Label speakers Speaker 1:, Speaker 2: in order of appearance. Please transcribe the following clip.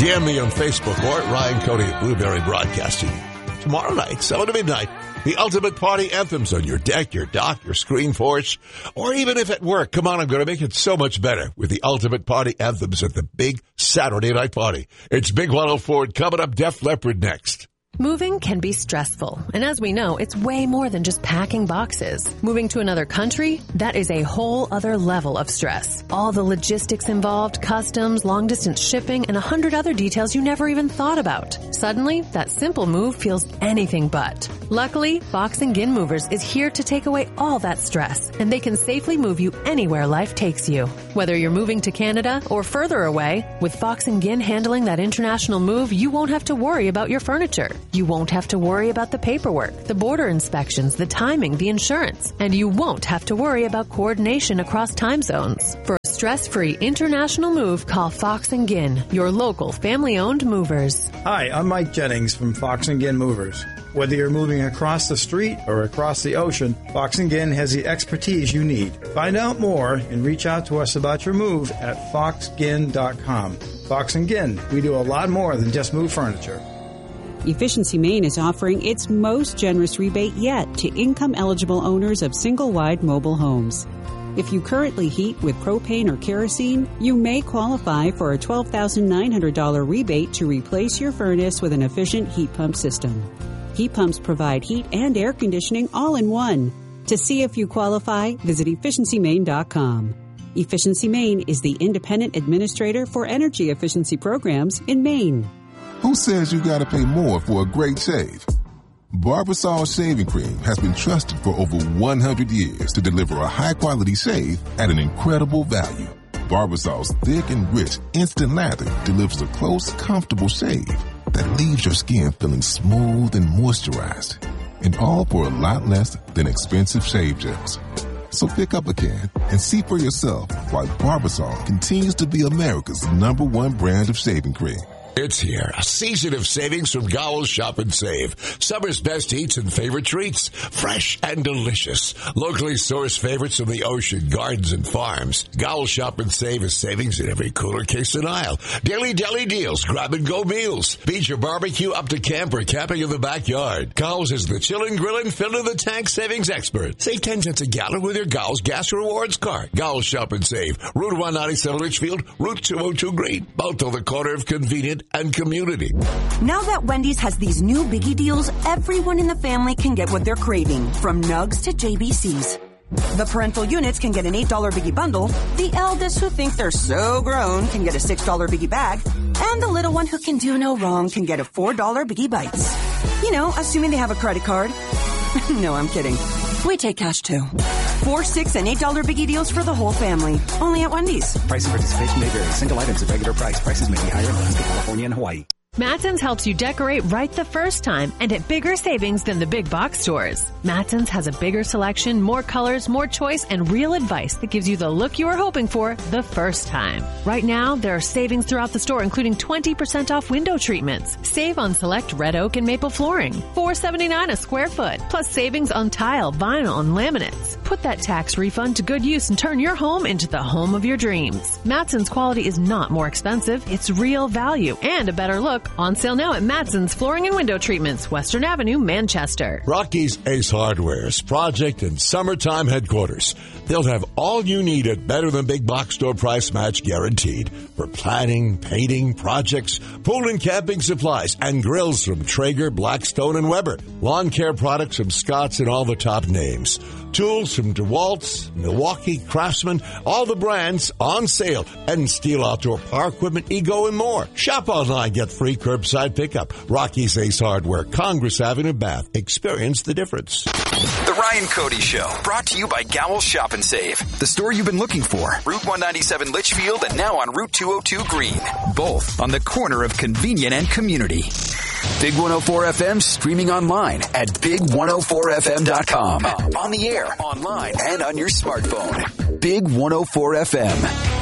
Speaker 1: DM me on Facebook or at Ryan Cody at Blueberry Broadcasting. Tomorrow night, 7 to midnight, the ultimate party anthems on your deck, your dock, your screen porch, or even if at work. Come on, I'm going to make it so much better with the ultimate party anthems at the big Saturday night party. It's Big 104 coming up. Def Leppard next.
Speaker 2: Moving can be stressful, and as we know, it's way more than just packing boxes. Moving to another country, that is a whole other level of stress. All the logistics involved, customs, long-distance shipping, and 100 other details you never even thought about. Suddenly, that simple move feels anything but. Luckily, Fox & Ginn Movers is here to take away all that stress, and they can safely move you anywhere life takes you. Whether you're moving to Canada or further away, with Fox & Ginn handling that international move, you won't have to worry about your furniture. You won't have to worry about the paperwork, the border inspections, the timing, the insurance, and you won't have to worry about coordination across time zones. For a stress-free international move, call Fox & Ginn, your local family-owned movers.
Speaker 3: Hi, I'm Mike Jennings from Fox & Ginn Movers. Whether you're moving across the street or across the ocean, Fox & Ginn has the expertise you need. Find out more and reach out to us about your move at foxginn.com. Fox & Ginn, we do a lot more than just move furniture.
Speaker 4: Efficiency Maine is offering its most generous rebate yet to income-eligible owners of single-wide mobile homes. If you currently heat with propane or kerosene, you may qualify for a $12,900 rebate to replace your furnace with an efficient heat pump system. Heat pumps provide heat and air conditioning all in one. To see if you qualify, visit efficiencymaine.com. Efficiency Maine is the independent administrator for energy efficiency programs in Maine.
Speaker 5: Who says you gotta pay more for a great shave? Barbasol Shaving Cream has been trusted for over 100 years to deliver a high-quality shave at an incredible value. Barbasol's thick and rich instant lather delivers a close, comfortable shave that leaves your skin feeling smooth and moisturized. And all for a lot less than expensive shave gels. So pick up a can and see for yourself why Barbasol continues to be America's #1 brand of shaving cream.
Speaker 1: It's here, a season of savings from Gowell's Shop and Save. Summer's best eats and favorite treats, fresh and delicious. Locally sourced favorites from the ocean, gardens, and farms. Gowell's Shop and Save is savings in every cooler, case, and aisle. Daily deli deals, grab-and-go meals. Beach or barbecue up to camp or camping in the backyard. Gowell's is the chillin', grillin', fill-to-the-tank savings expert. Save 10 cents a gallon with your Gowell's Gas Rewards card. Gowell's Shop and Save. Route 197 Litchfield, Route 202 Green. Both on the corner of convenient and community.
Speaker 6: Now that Wendy's has these new biggie deals, everyone in the family can get what they're craving, from nugs to JBCs. The parental units can get an $8 biggie bundle, the eldest who think they're so grown can get a $6 biggie bag, and the little one who can do no wrong can get a $4 biggie bites. You know, assuming they have a credit card. No, I'm kidding. We take cash too. 4, 6, and $8 biggie deals for the whole family. Only at Wendy's.
Speaker 7: Price and participation may vary. Single items at regular price. Prices may be higher in Alaska, California, and Hawaii.
Speaker 2: Matson's helps you decorate right the first time and at bigger savings than the big box stores. Matson's has a bigger selection, more colors, more choice, and real advice that gives you the look you were hoping for the first time. Right now, there are savings throughout the store, including 20% off window treatments. Save on select red oak and maple flooring, $4.79 a square foot, plus savings on tile, vinyl, and laminates. Put that tax refund to good use and turn your home into the home of your dreams. Matson's quality is not more expensive. It's real value and a better look. On sale now at Matson's Flooring and Window Treatments, Western Avenue, Manchester.
Speaker 1: Rocky's Ace Hardware's project and summertime headquarters. They'll have all you need at better than big box store price match guaranteed for planning, painting, projects, pool and camping supplies, and grills from Traeger, Blackstone, and Weber. Lawn care products from Scotts and all the top names. Tools from DeWalt's, Milwaukee, Craftsman, all the brands on sale. And Steel Outdoor Power Equipment, Ego, and more. Shop online, get free curbside pickup. Rocky's Ace Hardware, Congress Avenue, Bath. Experience the difference.
Speaker 8: The Ryan Cody Show, brought to you by Gowell's Shop and Save. The store you've been looking for. Route 197 Litchfield and now on Route 202 Green. Both on the corner of convenient and community. Big 104 FM streaming online at big104fm.com. On the air, online, and on your smartphone. Big 104 FM.